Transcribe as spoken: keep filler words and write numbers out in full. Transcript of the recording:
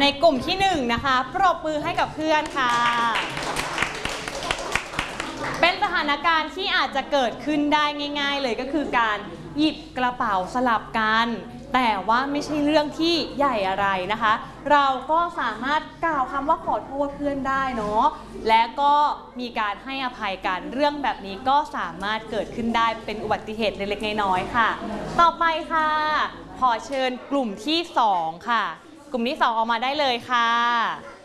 กลุ่มที่หนึ่งนะคะปรบมือให้กับเพื่อนค่ะเป็นสถานการณ์ที่อาจจะเกิดขึ้นได้ง่ายๆเลยก็คือการหยิบกระเป๋าสลับกันแต่ว่าไม่ใช่เรื่องที่ใหญ่อะไรนะคะเราก็สามารถกล่าวคำว่าขอโทษเพื่อนได้เนาะและก็มีการให้อภัยกันเรื่องแบบนี้ก็สามารถเกิดขึ้นได้เป็นอุบัติเหตุเล็กๆน้อยๆค่ะต่อไปค่ะขอเชิญกลุ่มที่สองค่ะกลุ่มที่สองออกมาได้เลยค่ะ